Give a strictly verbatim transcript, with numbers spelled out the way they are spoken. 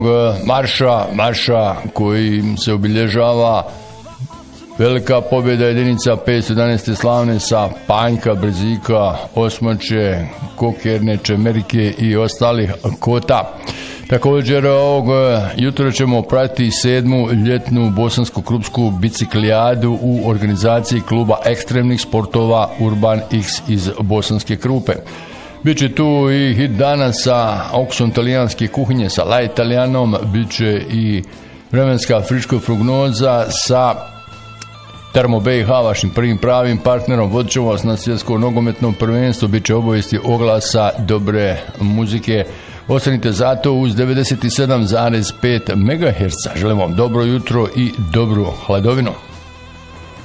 marša, marša koji se obilježava velika pobjeda jedinica petsto jedanaeste slavne sa Panjka, Brzika, Osmače, Kokerne, Čemerike i ostalih kota. Također ovog jutra ćemo pratiti sedmu ljetnu bosansko-krupsku biciklijadu u organizaciji kluba ekstremnih sportova Urban X iz Bosanske Krupe. Biće tu i hit dana sa oksom talijanske kuhinje, sa La Italianom, biće i vremenska afrička prognoza sa Termo B i H, vašim prvim pravim partnerom. Vodit ćemo vas na svjetsko nogometnom prvenstvu, bit će obavijesti oglasa, dobre muzike. Ostanite zato uz devedeset sedam zarez pet megaherca. Želim vam dobro jutro i dobru hladovinu.